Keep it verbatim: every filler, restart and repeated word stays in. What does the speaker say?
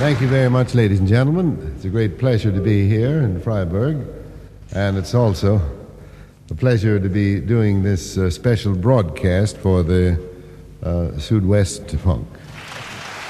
Thank you very much, ladies and gentlemen. It's a great pleasure to be here in Freiburg, and it's also a pleasure to be doing this uh, special broadcast for the uh, Südwest Funk.